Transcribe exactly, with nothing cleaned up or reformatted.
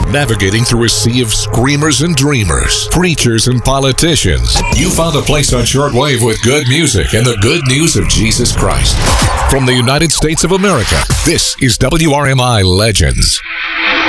Navigating through a sea of screamers and dreamers, preachers and politicians, you found a place on shortwave with good music and the good news of Jesus Christ. From the United States of America, this is W R M I Legends.